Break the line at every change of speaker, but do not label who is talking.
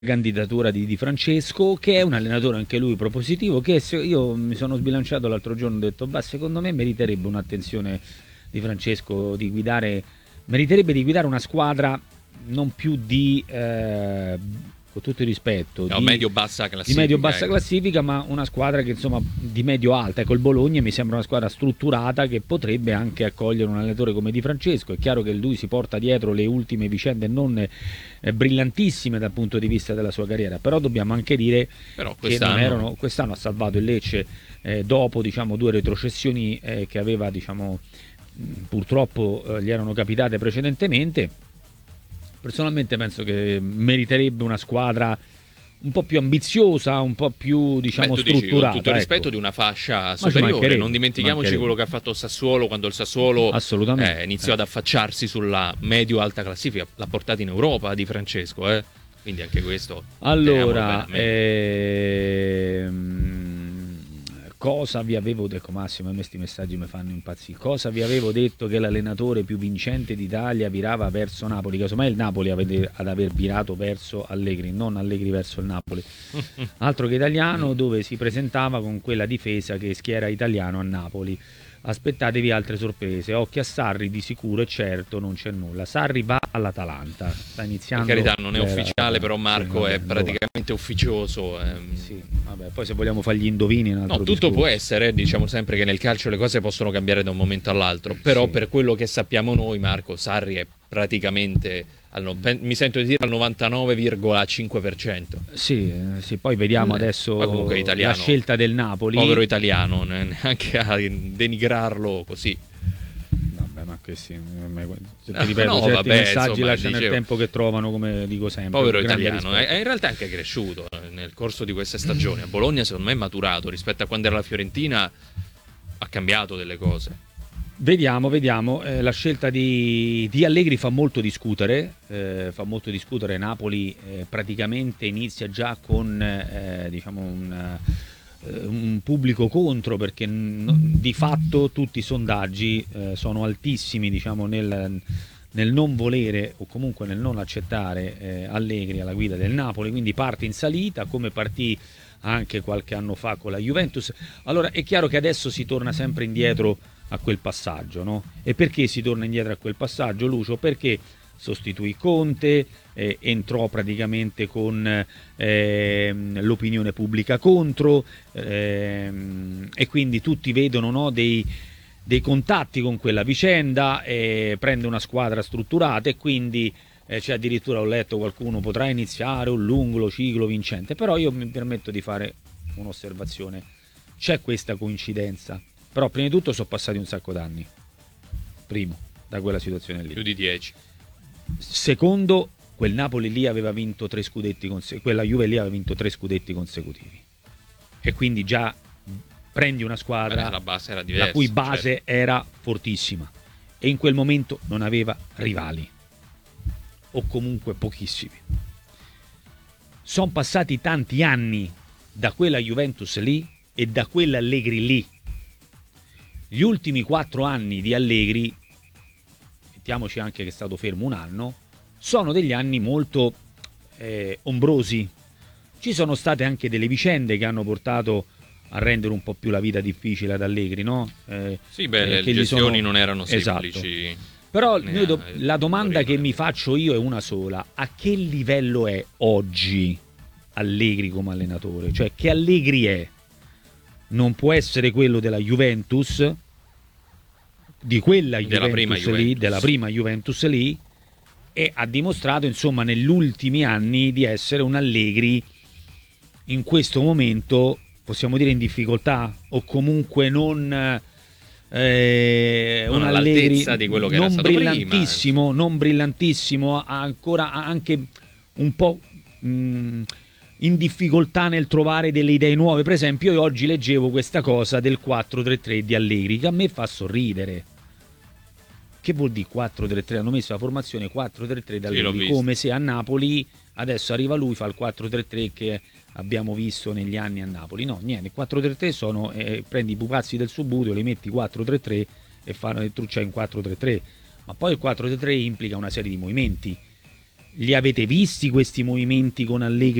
candidatura di Francesco, che è un allenatore anche lui propositivo, che io mi sono sbilanciato l'altro giorno, ho detto, bah, secondo me meriterebbe un'attenzione di Francesco, meriterebbe di guidare una squadra non più con tutto il rispetto,
no, medio-bassa classifica,
di medio-bassa classifica, ma una squadra che insomma di medio-alta. Ecco, il Bologna mi sembra una squadra strutturata che potrebbe anche accogliere un allenatore come Di Francesco. È chiaro che lui si porta dietro le ultime vicende non brillantissime dal punto di vista della sua carriera, però dobbiamo anche dire che quest'anno ha salvato il Lecce dopo, diciamo, 2 retrocessioni che aveva, diciamo, purtroppo gli erano capitate precedentemente. Personalmente penso che meriterebbe una squadra un po' più ambiziosa, un po' più, diciamo, strutturata.
Con tutto il rispetto, di una fascia superiore. Non dimentichiamoci quello che ha fatto Sassuolo, quando il Sassuolo iniziò ad affacciarsi sulla medio-alta classifica. L'ha portata in Europa Di Francesco, quindi anche questo.
Allora, cosa vi avevo detto? Massimo, a me questi messaggi mi fanno impazzire. Cosa vi avevo detto? Che l'allenatore più vincente d'Italia virava verso Napoli. Casomai il Napoli ad aver virato verso Allegri, non Allegri verso il Napoli. Altro che Italiano, dove si presentava con quella difesa che schiera Italiano a Napoli. Aspettatevi altre sorprese. Occhi a Sarri, di sicuro e certo non c'è nulla. Sarri va all'Atalanta, sta iniziando.
Per carità, non è ufficiale, però Marco è praticamente ufficioso.
Sì, vabbè, poi se vogliamo fare gli indovini è un altro
tutto
discorso.
può essere, diciamo sempre che nel calcio le cose possono cambiare da un momento all'altro, però per quello che sappiamo noi, Marco, Sarri è praticamente mi sento di dire al 99,5%.
Sì, poi vediamo adesso la scelta del Napoli.
Povero italiano, neanche a denigrarlo così.
Vabbè, ma che sì, ti ripeto, certi messaggi lasciano il tempo che trovano, come dico sempre.
Povero italiano, è in realtà anche cresciuto nel corso di questa stagione. A Bologna secondo me è maturato rispetto a quando era la Fiorentina, ha cambiato delle cose.
Vediamo, la scelta di Allegri fa molto discutere, Napoli praticamente inizia già con diciamo un pubblico contro, perché di fatto tutti i sondaggi sono altissimi, diciamo, nel non volere o comunque nel non accettare Allegri alla guida del Napoli, quindi parte in salita come partì anche qualche anno fa con la Juventus. Allora è chiaro che adesso si torna sempre indietro a quel passaggio, no? E perché si torna indietro a quel passaggio, Lucio? Perché sostituì Conte, entrò praticamente con l'opinione pubblica contro, e quindi tutti vedono, no, dei contatti con quella vicenda, prende una squadra strutturata e quindi c'è addirittura, ho letto, qualcuno potrà iniziare un lungo ciclo vincente. Però io mi permetto di fare un'osservazione: c'è questa coincidenza, però prima di tutto sono passati un sacco d'anni, primo, da quella situazione lì,
più di 10.
Secondo, quel Napoli lì aveva vinto 3 scudetti quella Juve lì aveva vinto 3 scudetti consecutivi, e quindi già prendi una squadra la cui base era fortissima, e in quel momento non aveva rivali, o comunque pochissimi. Sono passati tanti anni da quella Juventus lì e da quella Allegri lì. Gli ultimi 4 anni di Allegri, mettiamoci anche che è stato fermo un anno, sono degli anni molto ombrosi. Ci sono state anche delle vicende che hanno portato a rendere un po' più la vita difficile ad Allegri, no?
Le gestioni non erano semplici.
Esatto. Però la domanda che mi faccio io è una sola: a che livello è oggi Allegri come allenatore? Cioè, che Allegri è? Non può essere quello della Juventus, di quella Juventus lì, della prima Juventus lì, e ha dimostrato, insomma, negli ultimi anni di essere un Allegri in questo momento, possiamo dire, in difficoltà, o comunque non un Allegri
di quello che era stato prima.
Non brillantissimo, ancora anche un po' in difficoltà nel trovare delle idee nuove. Per esempio, io oggi leggevo questa cosa del 4-3-3 di Allegri, che a me fa sorridere. Che vuol dire 4-3-3? Hanno messo la formazione 4-3-3 da Allegri, come se a Napoli adesso arriva lui, fa il 4-3-3 che abbiamo visto negli anni a Napoli. No, niente, il 4-3-3 sono prendi i pupazzi del Subbuteo, li metti 4-3-3 e fanno il truccia in 4-3-3. Ma poi il 4-3-3 implica una serie di movimenti, li avete visti questi movimenti con Allegri